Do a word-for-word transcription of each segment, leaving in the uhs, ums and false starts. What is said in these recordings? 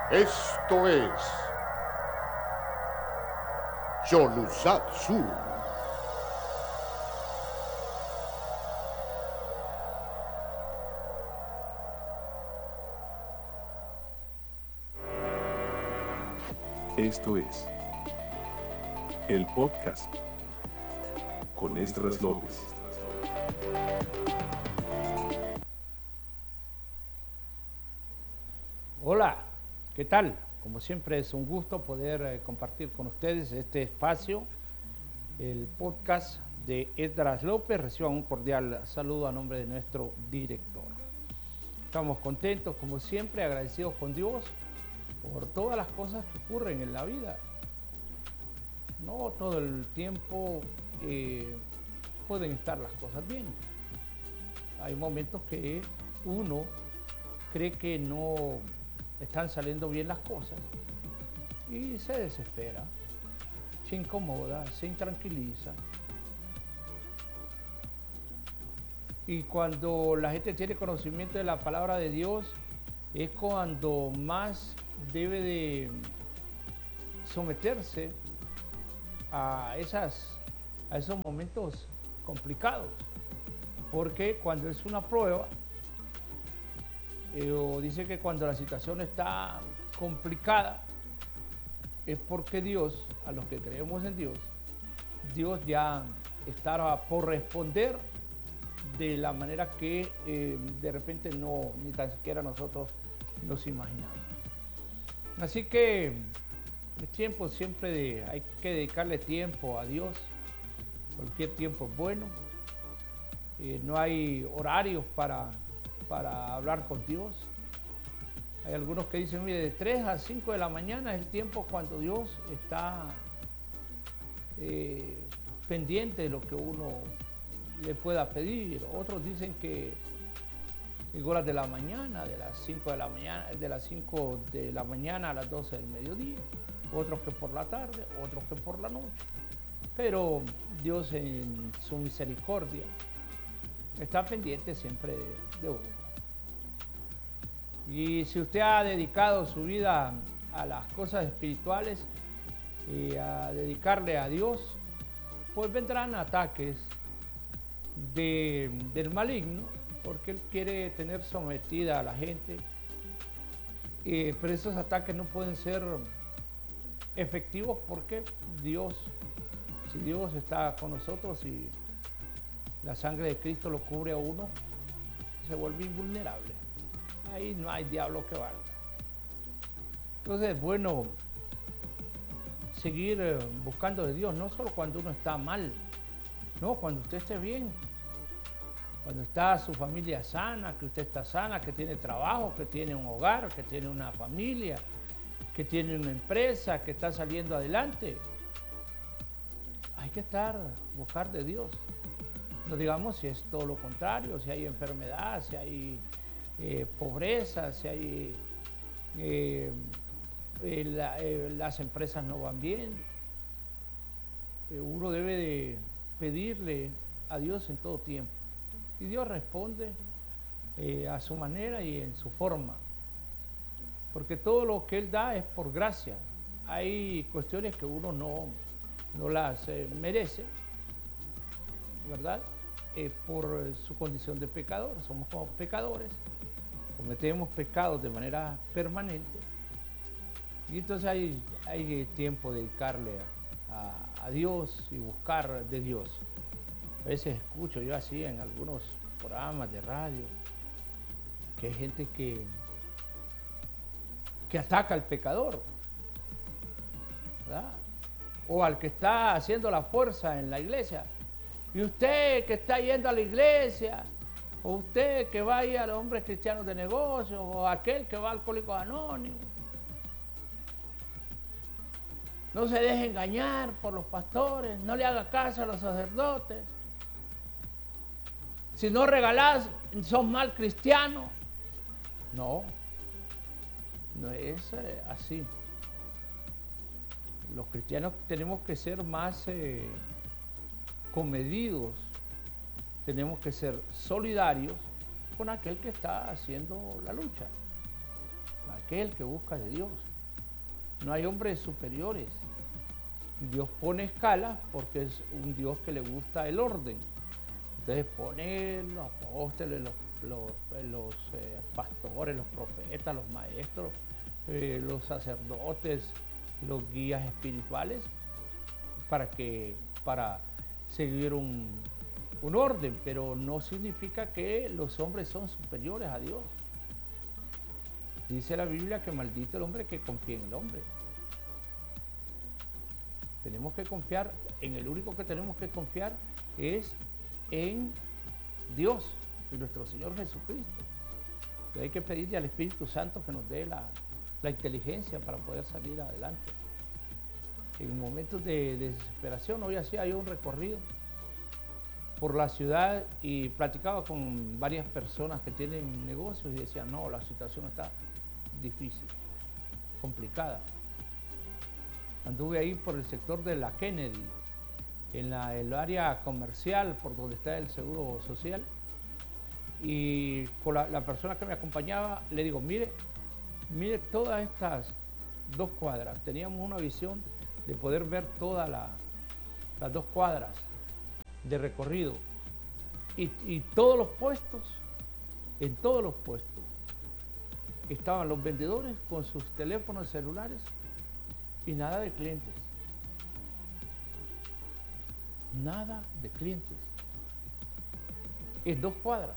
Esto es Yolusatsu. Esto es el podcast con Esdras López. Hola, ¿qué tal? Como siempre es un gusto poder eh, compartir con ustedes este espacio, el podcast de Esdras López. Reciban un cordial saludo a nombre de nuestro director. Estamos contentos, como siempre, agradecidos con Dios por todas las cosas que ocurren en la vida. No todo el tiempo eh, pueden estar las cosas bien. Hay momentos que uno cree que no están saliendo bien las cosas y se desespera, se incomoda, se intranquiliza. Y cuando la gente tiene conocimiento de la palabra de Dios, es cuando más debe de someterse a, esas, a esos momentos complicados. Porque cuando es una prueba, eh, o dice que cuando la situación está complicada, es porque Dios, a los que creemos en Dios, Dios ya estará por responder de la manera que eh, de repente no, ni tan siquiera nosotros nos imaginamos. Así que el tiempo siempre de, hay que dedicarle tiempo a Dios. Cualquier tiempo es bueno. Eh, no hay horarios para, para hablar con Dios. Hay algunos que dicen, mire, de tres a cinco de la mañana es el tiempo cuando Dios está eh, pendiente de lo que uno le pueda pedir. Otros dicen que en horas de la mañana, de las cinco de la mañana, de las cinco de la mañana a las doce del mediodía, otros que por la tarde, otros que por la noche. Pero Dios en su misericordia está pendiente siempre de, de uno. Y si usted ha dedicado su vida a las cosas espirituales y a dedicarle a Dios, pues vendrán ataques de, del maligno, porque él quiere tener sometida a la gente, eh, pero esos ataques no pueden ser efectivos porque Dios, si Dios está con nosotros y la sangre de Cristo lo cubre a uno, se vuelve invulnerable. Ahí no hay diablo que valga. Entonces es bueno seguir eh, buscando de Dios, no solo cuando uno está mal, no, cuando usted esté bien. Cuando está su familia sana, que usted está sana, que tiene trabajo, que tiene un hogar, que tiene una familia, que tiene una empresa, que está saliendo adelante. Hay que estar, buscar de Dios. No digamos si es todo lo contrario, si hay enfermedad, si hay eh, pobreza, si hay eh, eh, la, eh, las empresas no van bien. Eh, uno debe de pedirle a Dios en todo tiempo. Y Dios responde eh, a su manera y en su forma. Porque todo lo que Él da es por gracia. Hay cuestiones que uno no, no las eh, merece, ¿verdad? Eh, por su condición de pecador. Somos como pecadores, cometemos pecados de manera permanente. Y entonces hay, hay tiempo de dedicarle a, a Dios y buscar de Dios. A veces escucho yo así en algunos programas de radio que hay gente que, que ataca al pecador, ¿verdad? O al que está haciendo la fuerza en la iglesia. Y usted que está yendo a la iglesia, o usted que va a ir a los hombres cristianos de negocios, o aquel que va a Alcohólicos Anónimos. No se deje engañar por los pastores, no le haga caso a los sacerdotes. Si no regalás, sos mal cristiano. No, no es eh, así. Los cristianos tenemos que ser más eh, comedidos, tenemos que ser solidarios con aquel que está haciendo la lucha, aquel que busca de Dios. No hay hombres superiores. Dios pone escalas porque es un Dios que le gusta el orden. Entonces pone los apóstoles, los, los, los eh, pastores, los profetas, los maestros, eh, los sacerdotes, los guías espirituales, para, que, para seguir un, un orden, pero no significa que los hombres son superiores a Dios. Dice la Biblia que maldito el hombre que confía en el hombre. Tenemos que confiar, en el único que tenemos que confiar es en Dios, en nuestro Señor Jesucristo. Entonces hay que pedirle al Espíritu Santo que nos dé la, la inteligencia para poder salir adelante. En momentos de, de desesperación, hoy hacía yo un recorrido por la ciudad y platicaba con varias personas que tienen negocios y decían, no, la situación está difícil, complicada. Anduve ahí por el sector de la Kennedy, en la, el área comercial por donde está el Seguro Social, y con la, la persona que me acompañaba le digo, mire, mire todas estas dos cuadras, teníamos una visión de poder ver todas la, las dos cuadras de recorrido y, y todos los puestos, en todos los puestos estaban los vendedores con sus teléfonos celulares y nada de clientes. Nada de clientes. En dos cuadras.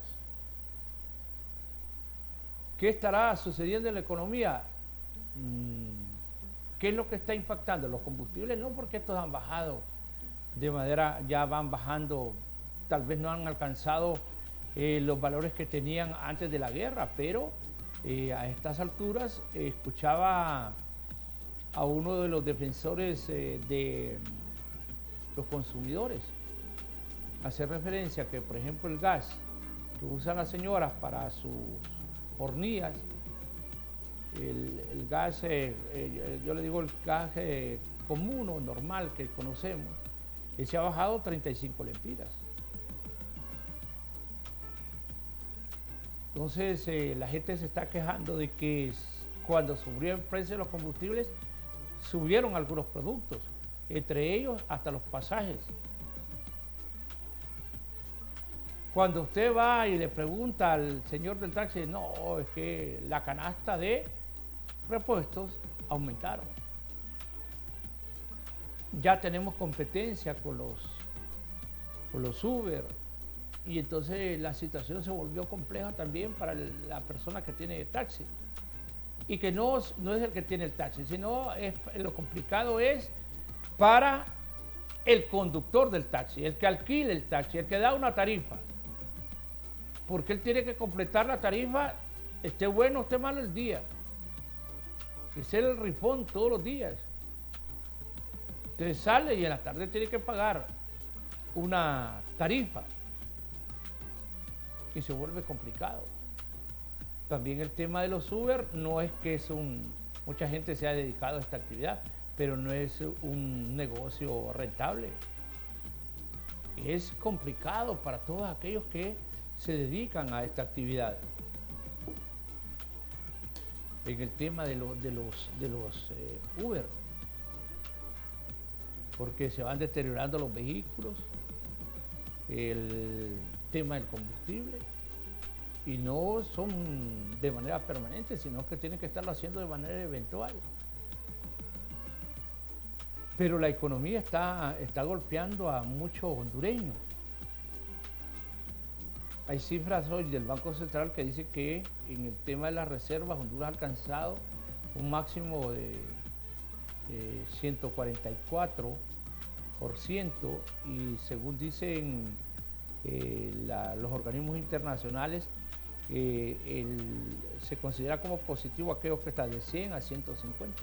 ¿Qué estará sucediendo en la economía? ¿Qué es lo que está impactando? Los combustibles no, porque estos han bajado de manera, ya van bajando, tal vez no han alcanzado eh, los valores que tenían antes de la guerra, pero eh, a estas alturas eh, escuchaba a uno de los defensores eh, de los consumidores hacer referencia que, por ejemplo, el gas que usan las señoras para sus hornillas, el, el gas, eh, eh, yo le digo el gas eh, común o normal que conocemos, ese ha bajado treinta y cinco lempiras. Entonces eh, la gente se está quejando de que cuando subió el precio de los combustibles, subieron algunos productos, entre ellos hasta los pasajes. Cuando usted va y le pregunta al señor del taxi, no, es que la canasta de repuestos aumentaron. Ya tenemos competencia con los, con los Uber, y entonces la situación se volvió compleja también para la persona que tiene taxi. Y que no, no es el que tiene el taxi, sino es, lo complicado es para el conductor del taxi, el que alquila el taxi, el que da una tarifa. Porque él tiene que completar la tarifa, esté bueno o esté malo el día. Que sea el rifón todos los días. Entonces sale y en la tarde tiene que pagar una tarifa. Y se vuelve complicado. También el tema de los Uber, no es que es un, mucha gente se ha dedicado a esta actividad, pero no es un negocio rentable. Es complicado para todos aquellos que se dedican a esta actividad. En el tema de, lo, de los, de los eh, Uber, porque se van deteriorando los vehículos, el tema del combustible, y no son de manera permanente, sino que tienen que estarlo haciendo de manera eventual. Pero la economía está, está golpeando a muchos hondureños. Hay cifras hoy del Banco Central que dice que en el tema de las reservas Honduras ha alcanzado un máximo de eh, ciento cuarenta y cuatro por ciento, y según dicen eh, la, los organismos internacionales, eh, el, se considera como positivo aquellos que están de cien a ciento cincuenta.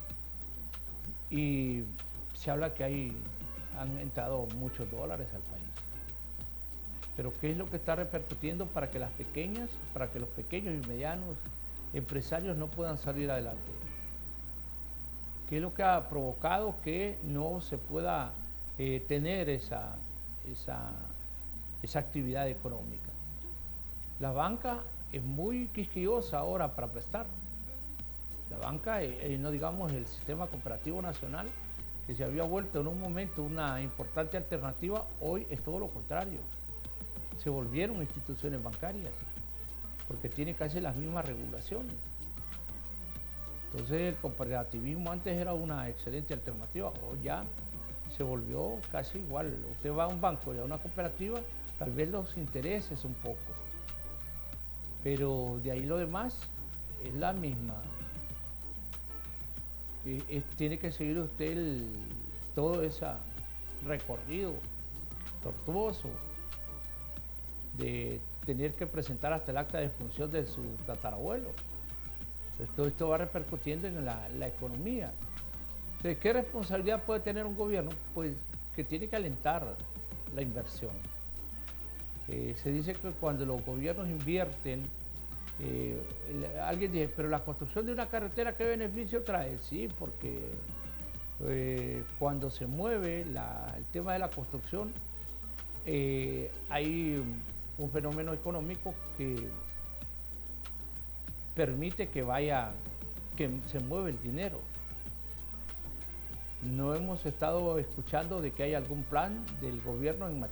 Y se habla que hay, han entrado muchos dólares al país. Pero ¿qué es lo que está repercutiendo para que las pequeñas, para que los pequeños y medianos empresarios no puedan salir adelante? ¿Qué es lo que ha provocado que no se pueda eh, tener esa, esa, esa actividad económica? La banca es muy quisquillosa ahora para prestar. La banca, eh, no digamos el sistema cooperativo nacional, que se había vuelto en un momento una importante alternativa, hoy es todo lo contrario. Se volvieron instituciones bancarias, porque tiene casi las mismas regulaciones. Entonces el cooperativismo antes era una excelente alternativa, hoy ya se volvió casi igual. Usted va a un banco y a una cooperativa, tal vez los intereses un poco, pero de ahí lo demás es la misma. Es, es, tiene que seguir usted el, todo ese recorrido tortuoso de tener que presentar hasta el acta de función de su tatarabuelo. Entonces, todo esto va repercutiendo en la, la economía. Entonces, ¿qué responsabilidad puede tener un gobierno? Pues que tiene que alentar la inversión. Eh, se dice que cuando los gobiernos invierten, eh, el, alguien dice, pero la construcción de una carretera, ¿qué beneficio trae? Sí, porque eh, cuando se mueve la, el tema de la construcción, eh, hay un fenómeno económico que permite que vaya, que se mueva el dinero. No hemos estado escuchando de que hay algún plan del gobierno en materia